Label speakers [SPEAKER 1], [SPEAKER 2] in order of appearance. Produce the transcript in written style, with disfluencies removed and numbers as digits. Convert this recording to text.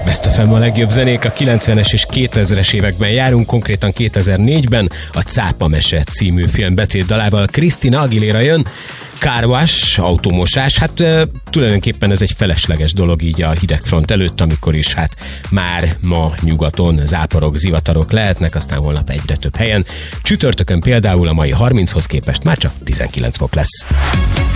[SPEAKER 1] Best FM a legjobb zenék, a 90-es és 2000-es években járunk, konkrétan 2004-ben a Cápa mese című film betétdalával Christina Aguilera jön. Car wash, automosás, hát tulajdonképpen ez egy felesleges dolog így a hidegfront előtt, amikor is hát már ma nyugaton záporok, zivatarok lehetnek, aztán holnap egyre több helyen. Csütörtökön például a mai 30-hoz képest már csak 19 fok lesz.